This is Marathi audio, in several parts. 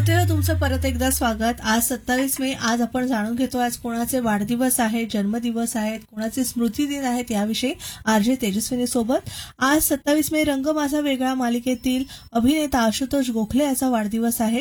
श्रोतेहो, तुमचं परत एकदा स्वागत. आज 27 मे. आज आपण जाणून घेतो आज कोणाचे वाढदिवस आहेत, जन्मदिवस आहेत, कोणाचे स्मृती दिन आहेत याविषयी आरजे तेजस्विनी सोबत. आज 27 मे रंग माझा वेगळा मालिकेतील अभिनेता आशुतोष गोखले याचा वाढदिवस आहे.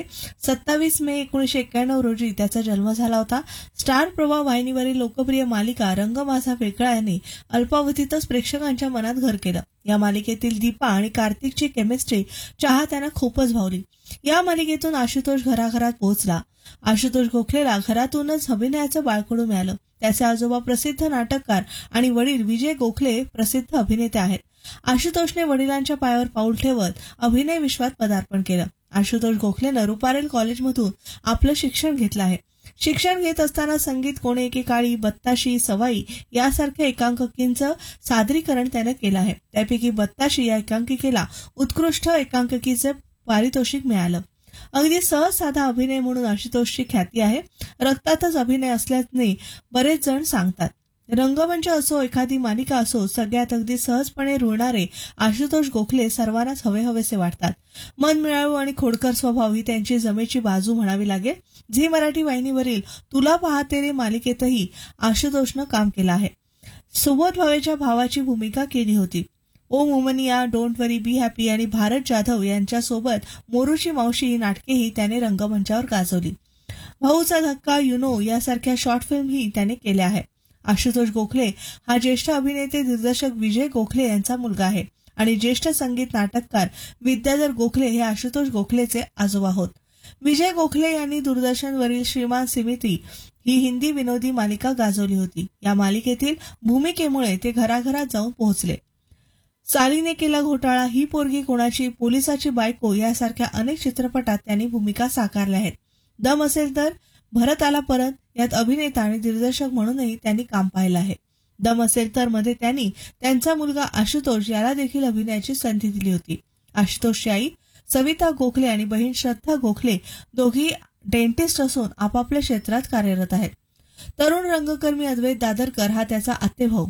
27 मे 1991 रोजी त्याचा जन्म झाला होता. स्टार प्रवाह वाहिनीवरील लोकप्रिय मालिका रंग माझा वेगळा याने अल्पावधीतच प्रेक्षकांच्या मनात घर केलं. या मालिकेतील दीपा आणि कार्तिकची केमिस्ट्री चाहत्यांना खूपच भावली. या मालिकेतून आशुतोष घराघरात पोहोचला. आशुतोष गोखलेला घरातूनच अभिनयाचं बाळकडू मिळालं. त्याचे आजोबा प्रसिद्ध नाटककार आणि वडील विजय गोखले प्रसिद्ध अभिनेते आहेत. आशुतोषने वडिलांच्या पायावर पाऊल ठेवत अभिनय विश्वात पदार्पण केलं. आशुतोष गोखलेनं रुपारेल कॉलेजमधून आपलं शिक्षण घेतलं आहे. शिक्षण घेत असताना संगीत कोणे एकेकाळी, बत्ताशी, सवाई यासारख्या एकांकिकांचं सादरीकरण त्यानं केलं आहे. त्यापैकी बत्ताशी या एकांकिकेला उत्कृष्ट एकांकिकेचं पारितोषिक मिळालं. अगदी सहज साधा अभिनय म्हणून आशुतोषची ख्याती आहे. रक्तातच अभिनय असल्याने बरेच जण सांगतात. रंगमंच असो, एखादी मालिका असो, सगळ्यात अगदी सहजपणे रुळणारे आशुतोष गोखले सर्वांनाच हवेहवेसे वाटतात. मनमिळावू आणि खोडकर स्वभाव ही त्यांची जमेची बाजू म्हणावी लागेल. झी मराठी वाहिनीवरील तुला पाहते रे मालिकेतही आशुतोषनं काम केलं आहे. सुबोध भावेच्या भावाची भूमिका केली होती. ओ मोमनिया, डोंट वरी, बी हॅपी आणि भारत जाधव यांच्यासोबत मोरूची मावशी ही नाटकेही त्याने रंगमंचावर गाजवली. भाऊचा धक्का, युनो यासारख्या शॉर्ट फिल्मही त्याने केल्या आहेत. आशुतोष गोखले हा ज्येष्ठ अभिनेते दिग्दर्शक विजय गोखले यांचा मुलगा आहे आणि ज्येष्ठ संगीत नाटककार विद्याधर गोखले हे आशुतोष गोखलेचे आजोबा होत. विजय गोखले यांनी दूरदर्शनवरील श्रीमान सिमिती ही हिंदी विनोदी मालिका गाजवली होती. या मालिकेतील भूमिकेमुळे ते घराघरात जाऊन पोहोचले. सालीने केला घोटाळा, ही पोरगी कोणाची, पोलिसाची बायको यासारख्या अनेक चित्रपटात त्यांनी भूमिका साकारल्या आहेत. दम असेल तर, भरत आला परत यात अभिनेता आणि दिग्दर्शक म्हणूनही त्यांनी काम पाहिलं आहे. दम असेल तर मध्ये त्यांनी त्यांचा मुलगा आशुतोष याला देखील अभिनयाची संधी दिली होती. आशुतोषची आई सविता गोखले आणि बहीण श्रद्धा गोखले दोघी डेंटिस्ट असून आपापल्या क्षेत्रात कार्यरत आहेत. तरुण रंगकर्मी अद्वैत दादरकर हा त्याचा आत्तेभाऊ.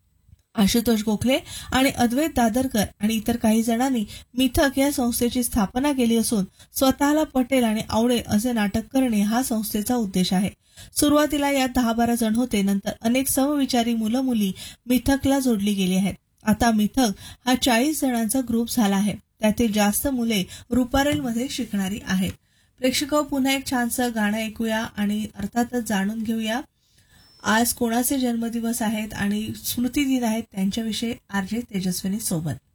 आशुतोष गोखले आणि अद्वैत दादरकर आणि इतर काही जणांनी मिथक या संस्थेची स्थापना केली असून स्वतःला पटेल आणि आवडेल असे नाटक करणे हा संस्थेचा उद्देश आहे. सुरुवातीला यात 10-12 जण होते. नंतर अनेक समविचारी मुलं मुली मिथकला जोडली गेली आहेत. आता मिथक हा 40 जणांचा ग्रुप झाला आहे. त्यातील जास्त मुले रुपारेलमध्ये शिकणारी आहेत. प्रेक्षक, पुन्हा एक छानसं गाणं ऐकूया आणि अर्थातच जाणून घेऊया आज कोणाचे जन्मदिवस आहेत आणि स्मृती दिन आहेत त्यांच्याविषयी आरजे तेजस्विनी सोबत.